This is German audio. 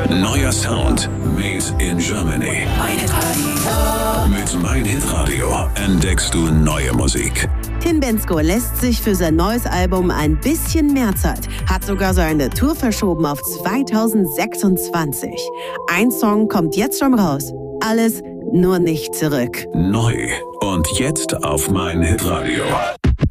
Neuer Sound made in Germany. Mit Mein Hitradio entdeckst du neue Musik. Tim Bendzko lässt sich für sein neues Album ein bisschen mehr Zeit, hat sogar seine Tour verschoben auf 2026. Ein Song kommt jetzt schon raus. Alles nur nicht zurück. Neu und jetzt auf Mein Hitradio.